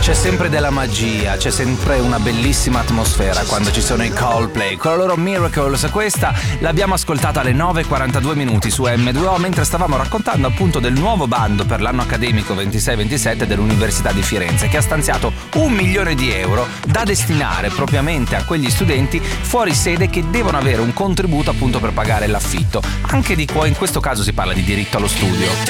C'è sempre della magia, c'è sempre una bellissima atmosfera quando ci sono i Coldplay con la loro Miracles. Questa l'abbiamo ascoltata alle 9:42 minuti su M2O mentre stavamo raccontando appunto del nuovo bando per l'anno accademico 26-27 dell'Università di Firenze, che ha stanziato 1 milione di euro da destinare propriamente a quegli studenti fuori sede che devono avere un contributo appunto per pagare l'affitto. Anche di qua in questo caso si parla di diritto allo studio.